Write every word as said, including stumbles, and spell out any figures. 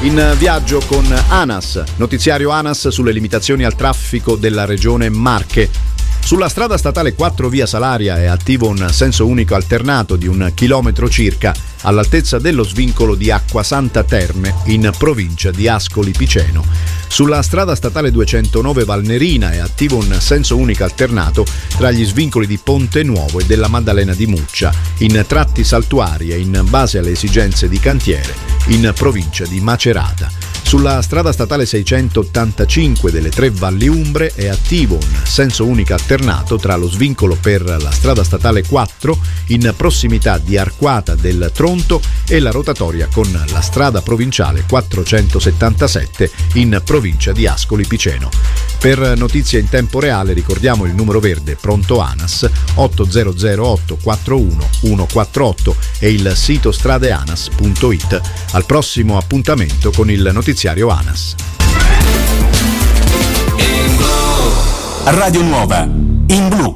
In viaggio con ANAS, notiziario ANAS sulle limitazioni al traffico della regione Marche. Sulla strada statale quattro via Salaria è attivo un senso unico alternato di un chilometro circa all'altezza dello svincolo di Acquasanta Terme in provincia di Ascoli Piceno. Sulla strada statale duecentonove Valnerina è attivo un senso unico alternato tra gli svincoli di Ponte Nuovo e della Maddalena di Muccia in tratti saltuari e in base alle esigenze di cantiere in provincia di Macerata. Sulla strada statale seicentottantacinque delle Tre Valli Umbre è attivo un senso unico alternato tra lo svincolo per la strada statale quattro in prossimità di Arquata del Tronto e la rotatoria con la strada provinciale quattrocentosettantasette in provincia di Ascoli Piceno. Per notizie in tempo reale ricordiamo il numero verde pronto ANAS otto zero zero otto quattro uno uno quattro otto e il sito stradeanas punto it. Al prossimo appuntamento con il notiziario ANAS. Radio Nuova in blu.